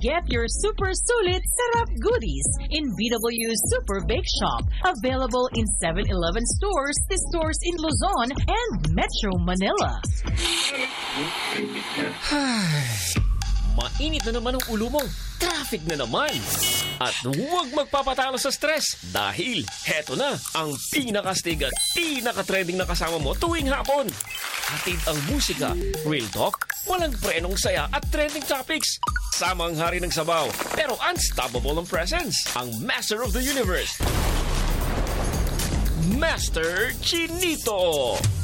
Get your super sulit sarap goodies in BW Super Bake Shop. Available in 7-Eleven stores, in Luzon, and Metro Manila. Mainit na naman ang ulo mo. Traffic na naman. At huwag magpapatalo sa stress dahil heto na ang pinakastig at pinakatrending na kasama mo tuwing hapon. Hatid ang musika, real talk, walang prenong saya at trending topics. Sama ang hari ng sabaw, pero unstoppable ang presence. Ang Master of the Universe, Master Chinito.